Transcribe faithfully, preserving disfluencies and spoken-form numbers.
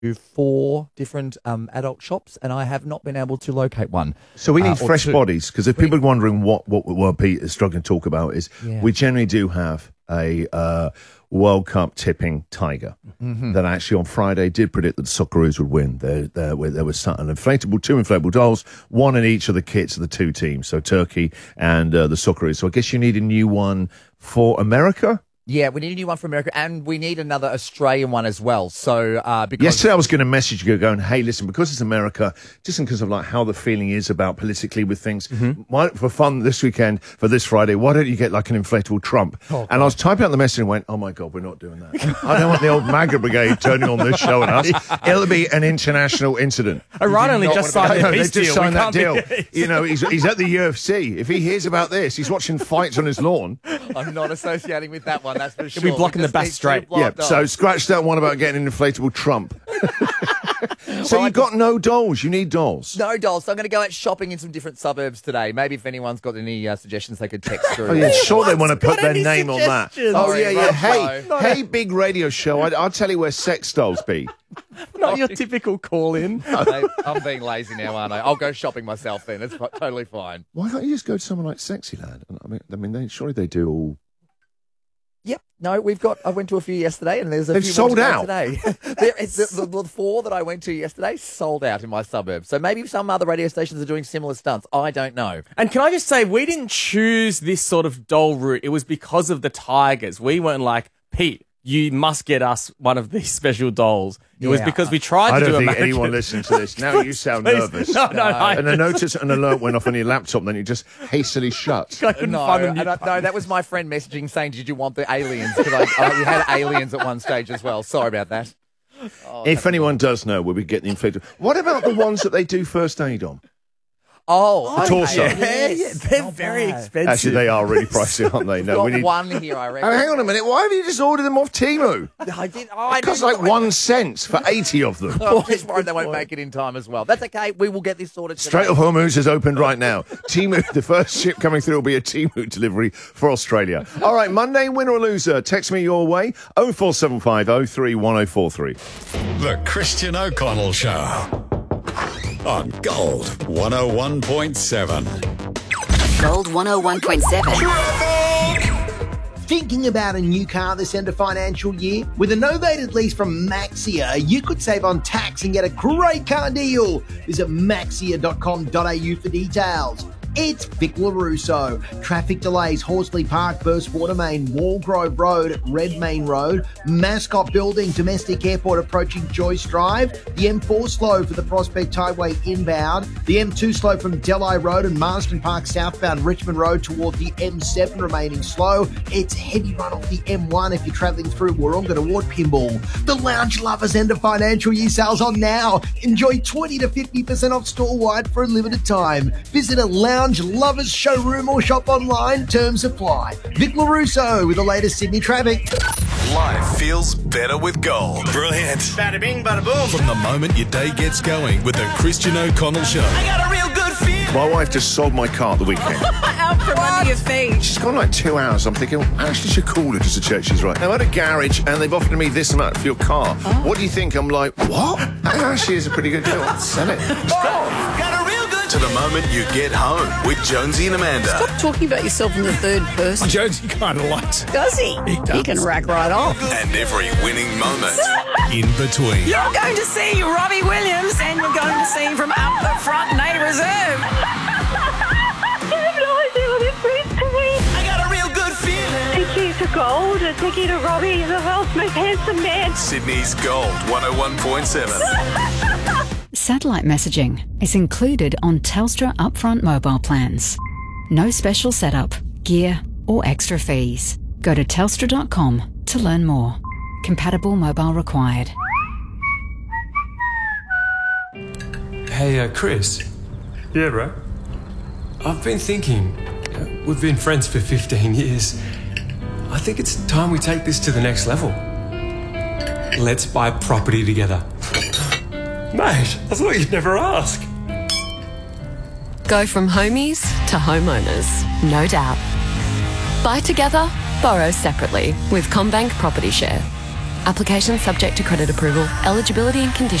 four different um, adult shops, and I have not been able to locate one. So we need uh, fresh two. bodies, because if We- people are wondering what, what, what Pete is struggling to talk about is Yeah. we generally do have a uh, World Cup tipping tiger Mm-hmm. that actually on Friday did predict that the Socceroos would win. There, there, there was an inflatable, two inflatable dolls, one in each of the kits of the two teams, so Turkey and uh, the Socceroos. So I guess you need a new one for America? Yeah, we need a new one for America, and we need another Australian one as well. So, uh, because Yesterday I was going to message you going, hey, listen, because it's America, just because of like how the feeling is about politically with things, Mm-hmm. why, for fun this weekend, for this Friday, why don't you get like an inflatable Trump? Oh, and I was typing out the message and went, oh my God, we're not doing that. I don't want the old MAGA brigade turning on this show and us. It'll be an international incident. Iran only not just wanna signed I know, a they peace just deal. signed We that can't deal. be- You know, he's, he's at the U F C. If he hears about this, he's watching fights on his lawn. I'm not associating with that one, that's for sure. be blocking We the just back need two straight. blocked Yeah, off. so scratch that one about getting an inflatable Trump. So Well, I you've got no dolls. You need dolls. No dolls. So I'm going to go out shopping in some different suburbs today. Maybe if anyone's got any uh, suggestions, they could text through. Oh, yeah, sure they want to put got their any name on that. suggestions? Oh, Sorry, yeah, yeah. wrong Hey, show. hey, big radio show. I, I'll tell you where sex dolls be. Not your typical call-in. Mate, I'm being lazy now, aren't I? I'll go shopping myself then. It's fi- totally fine. Why can't you just go to someone like Sexyland? I mean, I mean, they, surely they do all. Yep. No, we've got. I went to a few yesterday, and there's a They've few sold more to go out. today. there, it's the, the, the four that I went to yesterday sold out in my suburb. So maybe some other radio stations are doing similar stunts. I don't know. And can I just say, we didn't choose this sort of doll route. It was because of the Tigers. We weren't like, Pete, you must get us one of these special dolls. It was Yeah. because we tried I to don't do think American. anyone listens to this. Now you sound Please. nervous. No, no, I, And a notice, an alert went off on your laptop, then you just hastily shut. I couldn't No, find a and new I, no, that was my friend messaging saying, "Did you want the aliens?" Because I, I, we had aliens at one stage as well. Sorry about that. Oh, If anyone does know, will we get the inflatable? What about the ones that they do first aid on? Oh, The okay. torso. yeah, Yes, yeah, they're not very bad. expensive. Actually, they are really pricey, aren't they? No, Got we need. one here, I reckon. Oh, hang on a minute. Why have you just ordered them off Temu? I did. Oh, I It costs didn't- like one cent for eighty of them. I'm just worried they won't make it in time as well. That's okay. We will get this sorted today. Strait of Hormuz is opened right now. Temu, the first ship coming through will be a Temu delivery for Australia. All right, Monday, winner or loser, text me your way, oh four seven five oh three one oh four three. The Christian O'Connell Show on Gold one oh one point seven. Gold one oh one point seven. Thinking about a new car this end of financial year? With a novated lease from Maxia, you could save on tax and get a great car deal. Visit maxia dot com dot a u for details. It's Vic LaRusso. Traffic delays, Horsley Park, Burst Water Main, Wallgrove Road, Red Main Road, Mascot Building, Domestic Airport approaching Joyce Drive, the M four slow for the Prospect Highway inbound, the M two slow from Delhi Road and Marsden Park southbound Richmond Road toward the M seven remaining slow. It's heavy run off the M one if you're travelling through Warongah toward Pinball. The Lounge Lovers end of financial year sales on now. Enjoy twenty to fifty percent off store-wide for a limited time. Visit a Lounge Lovers showroom or shop online. Terms apply. Vic LaRusso with the latest Sydney traffic. Life feels better with gold. Brilliant. Bada bing, bada boom. From the moment your day gets going with the Christian O'Connell Show. I got a real good feeling. My wife just sold my car at the weekend. Out from under your feet. She's gone like two hours. I'm thinking, well, I actually should call her just to check she's right. Now, I'm at a garage and they've offered me this amount for your car. Oh. What do you think? I'm like, what? That actually is a pretty good deal. Sell it. Got a real good To the moment you get home with Jonesy and Amanda. Stop talking about yourself in the third person. Jonesy kind of likes it. Does he? He does. He can rack right off. And every winning moment in between. You're going to see Robbie Williams and you're going to see him from up the front, Native Reserve. I got a real good feeling. Take you to Gold and take you to Robbie, the world's most handsome man. Sydney's Gold one oh one point seven. Satellite messaging is included on Telstra upfront mobile plans. No special setup, gear, or extra fees. Go to telstra dot com to learn more. Compatible mobile required. Hey, uh, Chris. Yeah, bro. I've been thinking. Uh, we've been friends for fifteen years. I think it's time we take this to the next level. Let's buy property together. Mate, I thought you'd never ask. Go from homies to homeowners, no doubt. Buy together, borrow separately with CommBank Property Share. Application subject to credit approval. Eligibility and conditions